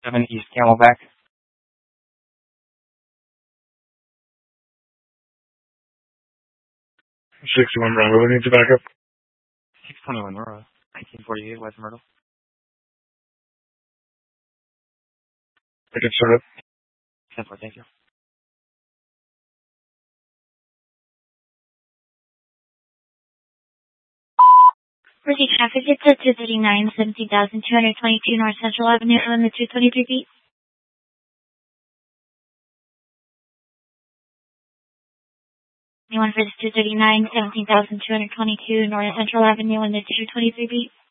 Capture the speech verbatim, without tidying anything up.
seven East Camelback. sixty-one Bravo, what needs to back up? six twenty-one Murrah, nineteen forty-eight West Myrtle. I can start up. ten four, thank you. Bridging traffic, it's at two thirty-nine, seventeen thousand two hundred twenty-two North Central Avenue on the two twenty-three feet. Anyone for this two thirty-nine, seventeen thousand two hundred twenty-two North Central Avenue on the two twenty-three feet?